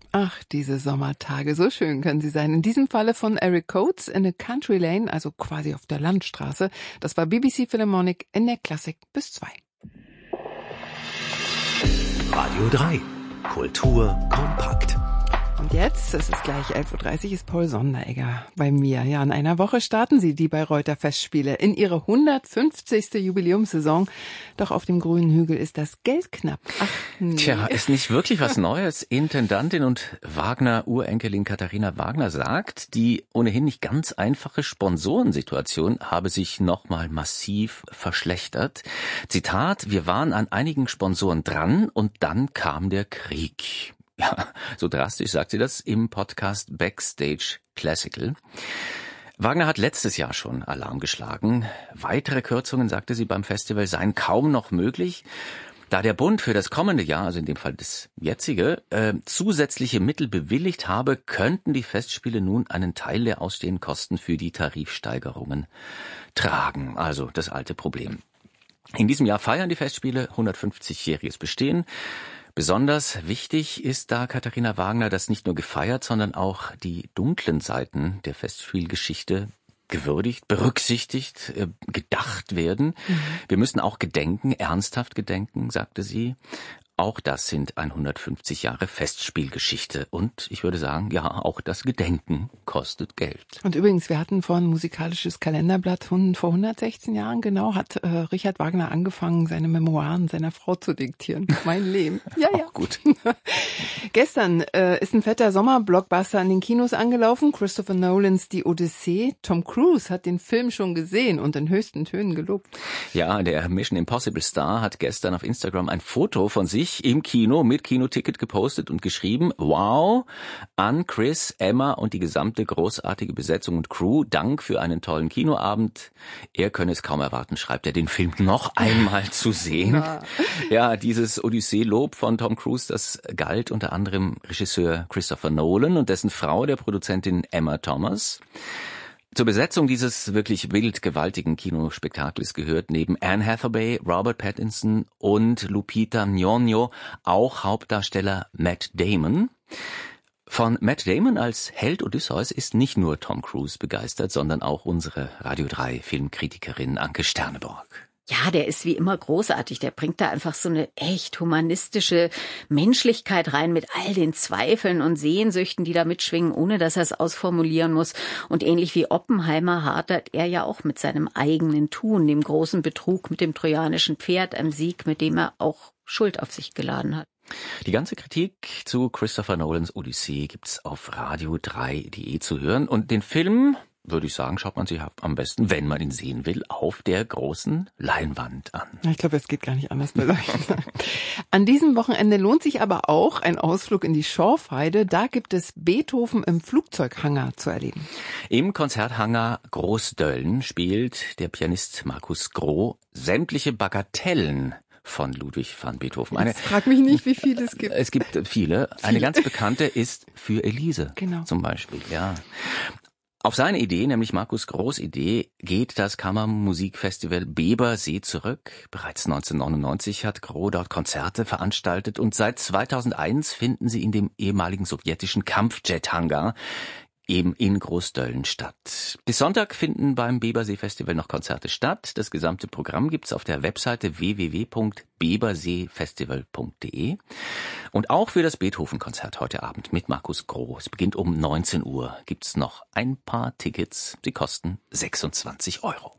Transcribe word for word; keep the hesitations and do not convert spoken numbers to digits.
Ach, diese Sommertage, so schön können sie sein. In diesem Falle von Eric Coates in a Country Lane, also quasi auf der Landstraße. Das war B B C Philharmonic in der Klassik bis zwei. Radio drei. Kultur kompakt. Und jetzt, es ist gleich elf Uhr dreißig, ist Paul Sonderegger bei mir. Ja, in einer Woche starten sie, die Bayreuther Festspiele, in ihre hundertfünfzigste Jubiläumssaison. Doch auf dem grünen Hügel ist das Geld knapp. Ach, nee. Tja, ist nicht wirklich was Neues. Intendantin und Wagner-Urenkelin Katharina Wagner sagt, die ohnehin nicht ganz einfache Sponsorensituation habe sich nochmal massiv verschlechtert. Zitat, wir waren an einigen Sponsoren dran und dann kam der Krieg. Ja, so drastisch sagt sie das im Podcast Backstage Classical. Wagner hat letztes Jahr schon Alarm geschlagen. Weitere Kürzungen, sagte sie beim Festival, seien kaum noch möglich. Da der Bund für das kommende Jahr, also in dem Fall das jetzige, äh, zusätzliche Mittel bewilligt habe, könnten die Festspiele nun einen Teil der ausstehenden Kosten für die Tarifsteigerungen tragen. Also das alte Problem. In diesem Jahr feiern die Festspiele hundertfünfzigjähriges Bestehen. Besonders wichtig ist da Katharina Wagner, dass nicht nur gefeiert, sondern auch die dunklen Seiten der Festspielgeschichte gewürdigt, berücksichtigt, äh, gedacht werden. Mhm. Wir müssen auch gedenken, ernsthaft gedenken, sagte sie. Auch das sind hundertfünfzig Jahre Festspielgeschichte. Und ich würde sagen, ja, auch das Gedenken kostet Geld. Und übrigens, wir hatten vorhin ein musikalisches Kalenderblatt vor hundertsechzehn Jahren, genau, hat äh, Richard Wagner angefangen, seine Memoiren seiner Frau zu diktieren. Mein Leben. Ja, ja. Auch gut. Gestern äh, ist ein fetter Sommerblockbuster an den Kinos angelaufen. Christopher Nolans Die Odyssee. Tom Cruise hat den Film schon gesehen und in höchsten Tönen gelobt. Ja, der Mission Impossible Star hat gestern auf Instagram ein Foto von sich im Kino mit Kinoticket gepostet und geschrieben, wow, an Chris, Emma und die gesamte großartige Besetzung und Crew, Dank für einen tollen Kinoabend. Er könne es kaum erwarten, schreibt er, den Film noch einmal zu sehen. Ja, ja, dieses Odyssee-Lob von Tom Cruise, das galt unter anderem Regisseur Christopher Nolan und dessen Frau, der Produzentin Emma Thomas. Zur Besetzung dieses wirklich wild gewaltigen Kinospektakels gehört neben Anne Hathaway, Robert Pattinson und Lupita Nyong'o auch Hauptdarsteller Matt Damon. Von Matt Damon als Held Odysseus ist nicht nur Tom Cruise begeistert, sondern auch unsere Radio drei Filmkritikerin Anke Sterneborg. Ja, der ist wie immer großartig. Der bringt da einfach so eine echt humanistische Menschlichkeit rein mit all den Zweifeln und Sehnsüchten, die da mitschwingen, ohne dass er es ausformulieren muss. Und ähnlich wie Oppenheimer hadert er ja auch mit seinem eigenen Tun, dem großen Betrug mit dem trojanischen Pferd, einem Sieg, mit dem er auch Schuld auf sich geladen hat. Die ganze Kritik zu Christopher Nolans Odyssee gibt's auf radio drei punkt de zu hören. Und den Film, würde ich sagen, schaut man sich am besten, wenn man ihn sehen will, auf der großen Leinwand an. Ich glaube, es geht gar nicht anders bei euch. An diesem Wochenende lohnt sich aber auch ein Ausflug in die Schorfheide. Da gibt es Beethoven im Flugzeughangar zu erleben. Im Konzerthangar Großdölln spielt der Pianist Markus Groh sämtliche Bagatellen von Ludwig van Beethoven. Eine, Jetzt frag mich nicht, wie viele es gibt. Es gibt viele. viele. Eine ganz bekannte ist Für Elise, genau. Zum Beispiel. Ja. Auf seine Idee, nämlich Markus Grohs Idee, geht das Kammermusikfestival Bebersee zurück. Bereits neunzehnhundertneunundneunzig hat Groh dort Konzerte veranstaltet und seit zweitausendeins finden sie in dem ehemaligen sowjetischen Kampfjet-Hangar eben in Großdölln statt. Bis Sonntag finden beim Bebersee-Festival noch Konzerte statt. Das gesamte Programm gibt's auf der Webseite w w w punkt beberseefestival punkt de. Und auch für das Beethoven-Konzert heute Abend mit Markus Groh. Es beginnt um neunzehn Uhr. Gibt's noch ein paar Tickets. Sie kosten sechsundzwanzig Euro.